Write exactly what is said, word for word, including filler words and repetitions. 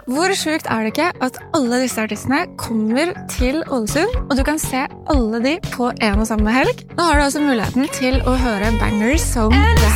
Hvor sjukt er det ikke at alle disse artistene kommer til Ålesund, og du kan se alle de på en og samme helg? Nå har du altså muligheten til å høre bangers som det